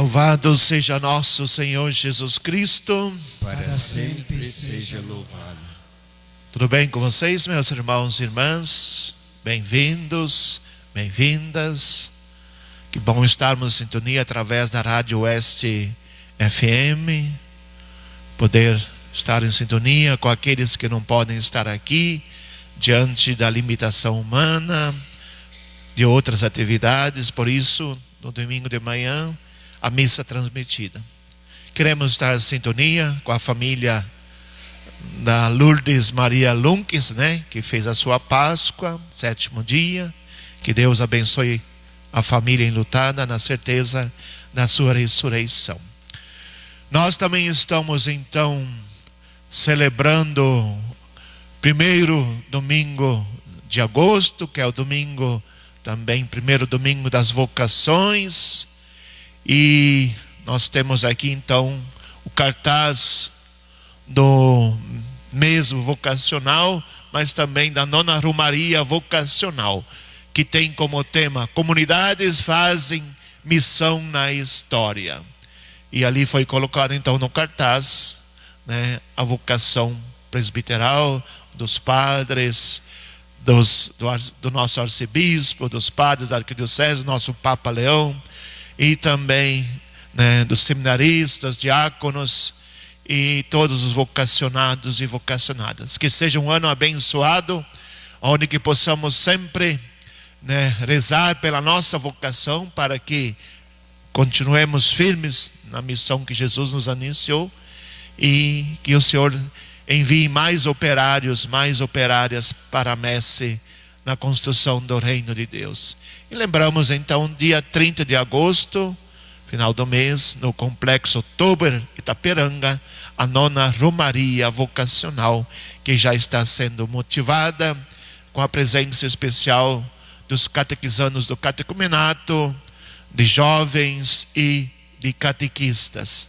Louvado seja nosso Senhor Jesus Cristo. Para sempre seja louvado. Tudo bem com vocês, meus irmãos e irmãs? Bem-vindos, bem-vindas. Que bom estarmos em sintonia através da Rádio Oeste FM. Poder estar em sintonia com aqueles que não podem estar aqui, diante da limitação humana, de outras atividades. Por isso, no domingo de manhã, a missa transmitida. Queremos estar em sintonia com a família da Lourdes Maria Lunques, que fez a sua Páscoa, 7º dia. Que Deus abençoe a família enlutada na certeza da sua ressurreição. Nós também estamos então celebrando o primeiro domingo de agosto, que é o domingo também, primeiro domingo das vocações. E nós temos aqui então o cartaz do mesmo vocacional, mas também da nona Romaria vocacional, que tem como tema: comunidades fazem missão na história. E ali foi colocado então no cartaz, a vocação presbiteral dos padres, do nosso arcebispo, dos padres da arquidiocese, do nosso Papa Leão, e também dos seminaristas, diáconos e todos os vocacionados e vocacionadas. Que seja um ano abençoado, onde que possamos sempre rezar pela nossa vocação, para que continuemos firmes na missão que Jesus nos anunciou, e que o Senhor envie mais operários, mais operárias para a messe na construção do reino de Deus. E lembramos então, dia 30 de agosto, final do mês, no Complexo Oktober Itaperanga, a nona Romaria vocacional, que já está sendo motivada com a presença especial dos catequizanos do catecumenato, de jovens e de catequistas.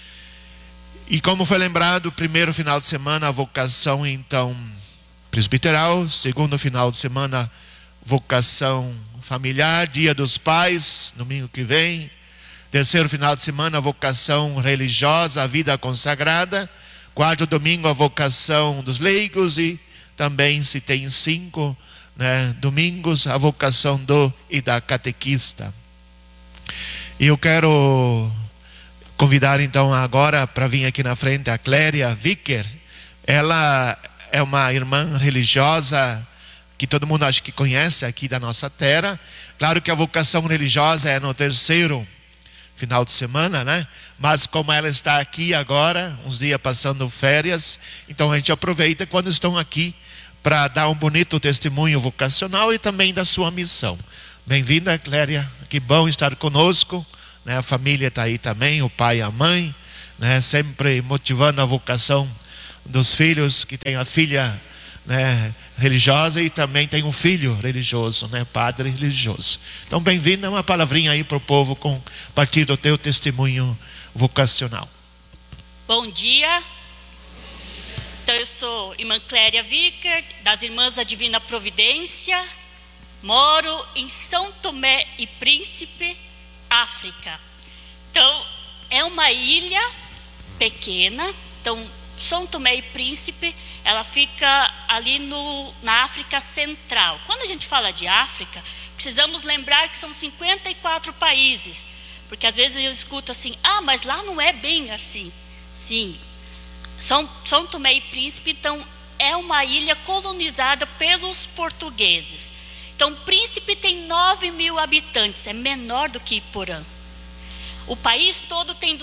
E como foi lembrado, o primeiro final de semana a vocação então presbiteral, segundo final de semana vocação familiar, Dia dos Pais, domingo que vem. Terceiro final de semana a vocação religiosa, a vida consagrada. Quarto domingo a vocação dos leigos, e também se tem 5 domingos a vocação do e da catequista. E eu quero convidar então agora para vir aqui na frente a Cléria Vicker. Ela é uma irmã religiosa que todo mundo acho que conhece aqui da nossa terra. Claro que a vocação religiosa é no terceiro final de semana, mas como ela está aqui agora, uns dias passando férias, então a gente aproveita quando estão aqui para dar um bonito testemunho vocacional e também da sua missão. Bem-vinda, Cléria, que bom estar conosco. A família está aí também, o pai e a mãe, sempre motivando a vocação dos filhos, que tem a filha religiosa e também tem um filho religioso, padre religioso. Então, bem-vinda, uma palavrinha aí para o povo com a partir do teu testemunho vocacional. Bom dia. Então, eu sou irmã Cléria Vicker, das Irmãs da Divina Providência. Moro em São Tomé e Príncipe, África. Então, é uma ilha pequena. Então, São Tomé e Príncipe, ela fica ali na África Central. Quando a gente fala de África, precisamos lembrar que são 54 países. Porque às vezes eu escuto assim, mas lá não é bem assim. Sim, São Tomé e Príncipe, então, é uma ilha colonizada pelos portugueses. Então, Príncipe tem 9.000 habitantes, é menor do que Iporã. O país todo tem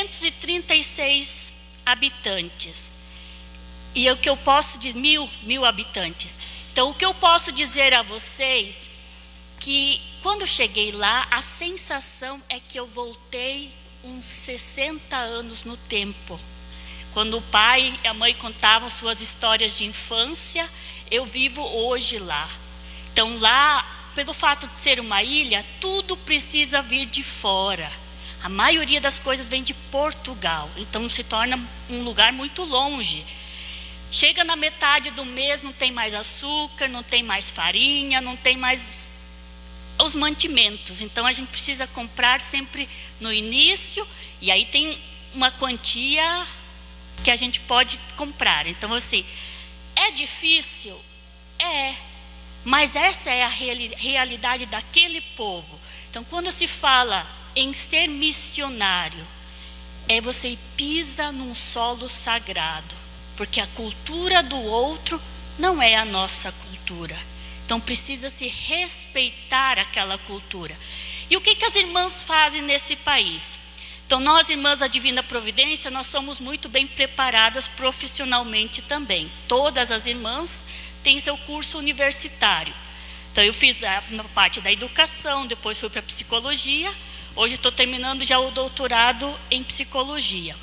236 habitantes. E o que eu posso dizer, mil habitantes. Então, o que eu posso dizer a vocês, que quando cheguei lá, a sensação é que eu voltei uns 60 anos no tempo. Quando o pai e a mãe contavam suas histórias de infância, eu vivo hoje lá. Então lá, pelo fato de ser uma ilha, tudo precisa vir de fora. A maioria das coisas vem de Portugal, então se torna um lugar muito longe. Chega na metade do mês, não tem mais açúcar, não tem mais farinha, não tem mais os mantimentos. Então a gente precisa comprar sempre no início, e aí tem uma quantia que a gente pode comprar. Então assim, é difícil? É, mas essa é a realidade daquele povo. Então quando se fala em ser missionário, você pisa num solo sagrado, porque a cultura do outro não é a nossa cultura. Então precisa se respeitar aquela cultura. E o que as irmãs fazem nesse país? Então nós, irmãs da Divina Providência, nós somos muito bem preparadas profissionalmente também. Todas as irmãs têm seu curso universitário. Então eu fiz a parte da educação, depois fui para a psicologia. Hoje estou terminando já o doutorado em psicologia.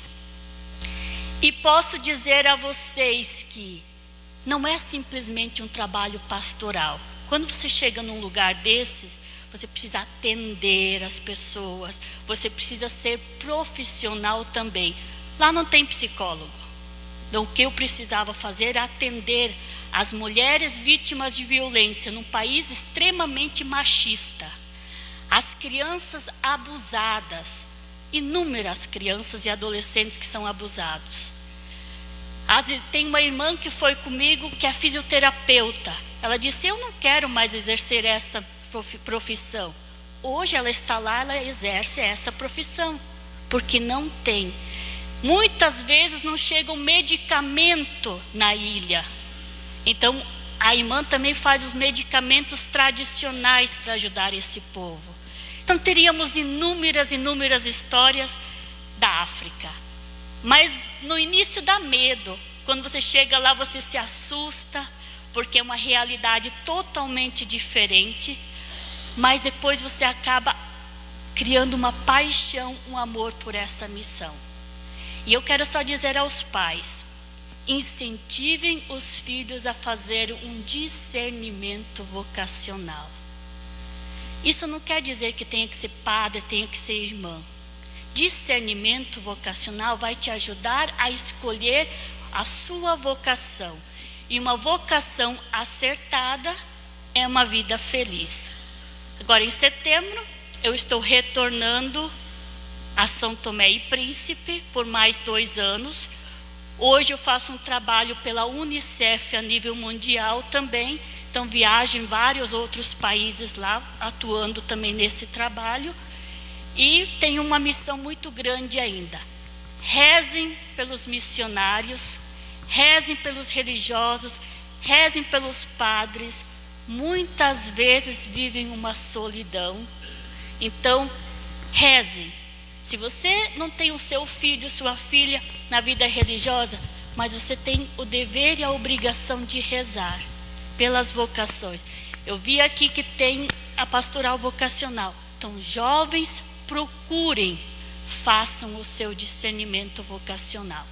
E posso dizer a vocês que não é simplesmente um trabalho pastoral. Quando você chega num lugar desses, você precisa atender as pessoas, você precisa ser profissional também. Lá não tem psicólogo. Então o que eu precisava fazer era atender as mulheres vítimas de violência num país extremamente machista. As crianças abusadas, inúmeras crianças e adolescentes que são abusados. Tem uma irmã que foi comigo, que é fisioterapeuta. Ela disse, eu não quero mais exercer essa profissão. Hoje ela está lá, ela exerce essa profissão, porque não tem. Muitas vezes não chega um medicamento na ilha. Então a irmã também faz os medicamentos tradicionais para ajudar esse povo. Então teríamos inúmeras histórias da África. Mas no início dá medo. Quando você chega lá, você se assusta, porque é uma realidade totalmente diferente. Mas depois você acaba criando uma paixão, um amor por essa missão. E eu quero só dizer aos pais, incentivem os filhos a fazer um discernimento vocacional. Isso não quer dizer que tenha que ser padre, tenha que ser irmã. Discernimento vocacional vai te ajudar a escolher a sua vocação. E uma vocação acertada é uma vida feliz. Agora em setembro eu estou retornando a São Tomé e Príncipe por mais 2 anos. Hoje eu faço um trabalho pela UNICEF a nível mundial também. Então viajo em vários outros países lá, atuando também nesse trabalho. E tenho uma missão muito grande ainda. Rezem pelos missionários, rezem pelos religiosos, rezem pelos padres. Muitas vezes vivem uma solidão. Então, rezem. Se você não tem o seu filho, sua filha na vida religiosa, mas você tem o dever e a obrigação de rezar pelas vocações. Eu vi aqui que tem a pastoral vocacional. Então, jovens, procurem, façam o seu discernimento vocacional.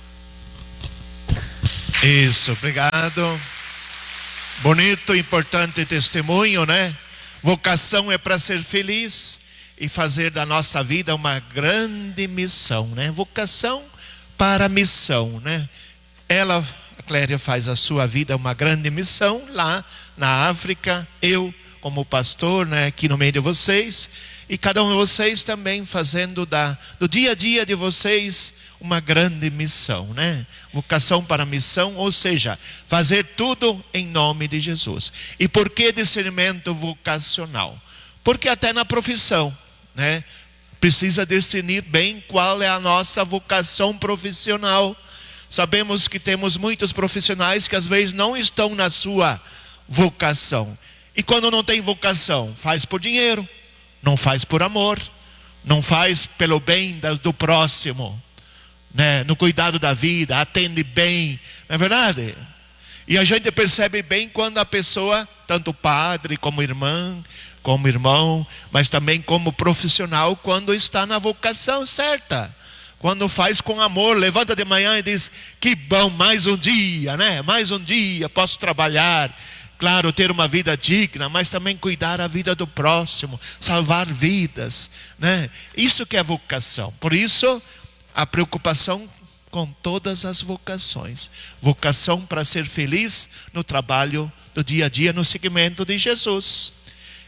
Isso, obrigado. Bonito, importante testemunho, né? Vocação é para ser feliz e fazer da nossa vida uma grande missão, né? Vocação para missão, né? A Cléria faz a sua vida uma grande missão lá na África, eu como pastor, né, aqui no meio de vocês, e cada um de vocês também fazendo do dia a dia de vocês uma grande missão, né? Vocação para missão, ou seja, fazer tudo em nome de Jesus. E por que discernimento vocacional? Porque até na profissão, né, precisa discernir bem qual é a nossa vocação profissional. Sabemos que temos muitos profissionais que às vezes não estão na sua vocação. E quando não tem vocação, faz por dinheiro, não faz por amor, não faz pelo bem do próximo, né? No cuidado da vida, atende bem, não é verdade? E a gente percebe bem quando a pessoa, tanto padre como irmã, como irmão, mas também como profissional, quando está na vocação certa. Quando faz com amor, levanta de manhã e diz, que bom, mais um dia, né? Mais um dia, posso trabalhar. Claro, ter uma vida digna, mas também cuidar a vida do próximo, salvar vidas, né? Isso que é vocação. Por isso, a preocupação com todas as vocações. Vocação para ser feliz no trabalho do dia a dia, no seguimento de Jesus.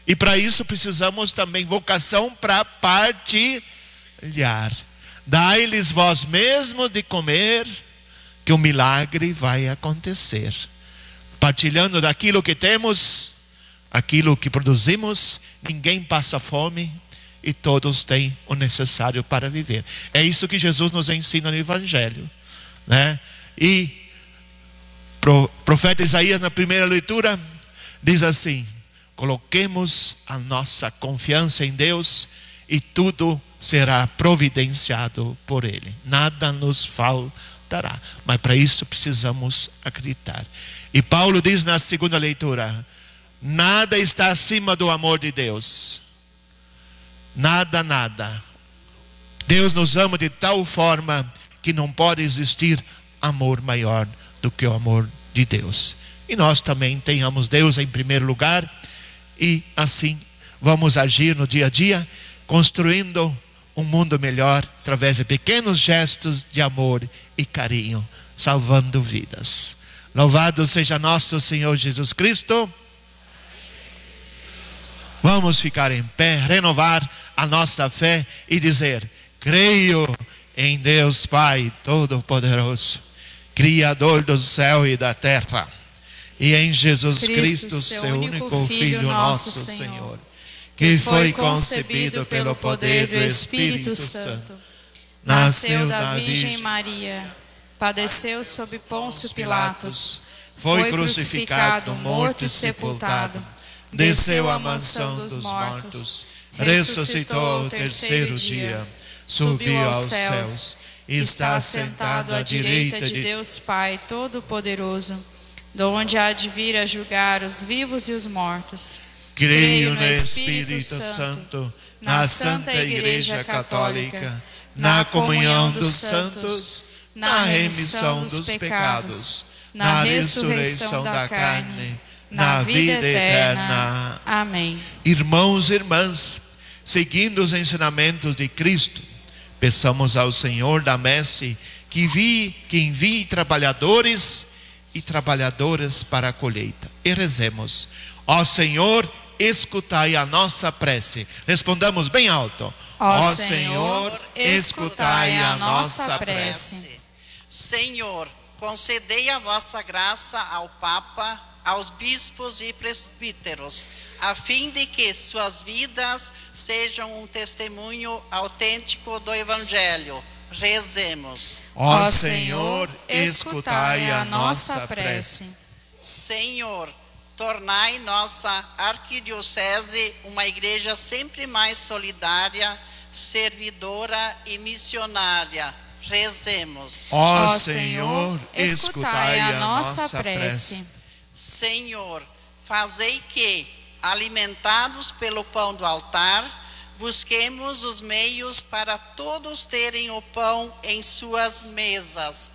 E para isso precisamos também vocação para partilhar. Dai-lhes vós mesmos de comer, que o milagre vai acontecer. Partilhando daquilo que temos, aquilo que produzimos, ninguém passa fome e todos têm o necessário para viver. É isso que Jesus nos ensina no Evangelho, né? E profeta Isaías, na primeira leitura, diz assim: coloquemos a nossa confiança em Deus e tudo será providenciado por Ele. Nada nos faltará. Mas para isso precisamos acreditar. E Paulo diz na segunda leitura: nada está acima do amor de Deus. Nada, nada. Deus nos ama de tal forma que não pode existir amor maior do que o amor de Deus. E nós também tenhamos Deus em primeiro lugar. E assim vamos agir no dia a dia, construindo um mundo melhor através de pequenos gestos de amor e carinho, salvando vidas. Louvado seja nosso Senhor Jesus Cristo. Vamos ficar em pé, renovar a nossa fé e dizer: creio em Deus Pai Todo-Poderoso, Criador do céu e da terra, e em Jesus Cristo, seu único Filho, nosso Senhor, que foi concebido pelo poder do Espírito Santo, nasceu da Virgem Maria, padeceu sob Pôncio Pilatos, foi crucificado, morto e sepultado, desceu à mansão dos mortos, ressuscitou ao terceiro dia, subiu aos céus, e está sentado à direita de Deus Pai Todo-Poderoso, de onde há de vir a julgar os vivos e os mortos. Creio no Espírito Santo, na Santa Igreja Católica, na comunhão dos santos, na remissão dos pecados, na ressurreição da carne, na vida eterna. Amém. Irmãos e irmãs, seguindo os ensinamentos de Cristo, peçamos ao Senhor da messe que envie trabalhadores e trabalhadoras para a colheita. E rezemos: ó Senhor, escutai a nossa prece. Respondamos bem alto: ó Senhor, escutai a nossa prece. Senhor, concedei a vossa graça ao Papa, aos bispos e presbíteros, a fim de que suas vidas sejam um testemunho autêntico do Evangelho. Rezemos. Ó Senhor, escutai a nossa prece. Senhor, tornai nossa arquidiocese uma igreja sempre mais solidária, servidora e missionária. Rezemos. Ó Senhor, escutai a nossa prece. Senhor, fazei que, alimentados pelo pão do altar, busquemos os meios para todos terem o pão em suas mesas.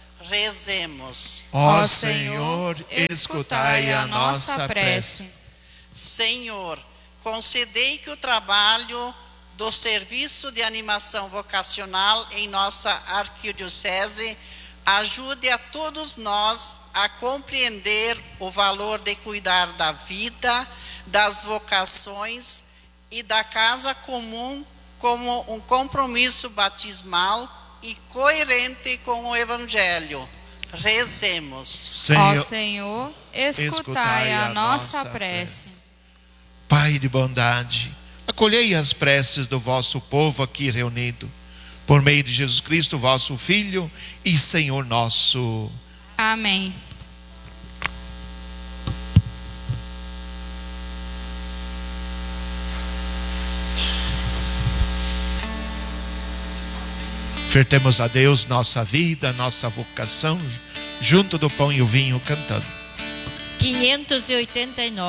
Rezemos. Ó Senhor, escutai a nossa prece. Senhor, concedei que o trabalho do serviço de animação vocacional em nossa arquidiocese ajude a todos nós a compreender o valor de cuidar da vida, das vocações e da casa comum como um compromisso batismal e coerente com o Evangelho. Rezemos. Ó Senhor, escutai a nossa prece. Pai de bondade, acolhei as preces do vosso povo aqui reunido, por meio de Jesus Cristo, vosso Filho e Senhor nosso. Amém. Ofertemos a Deus nossa vida, nossa vocação, junto do pão e o vinho, cantando. 589.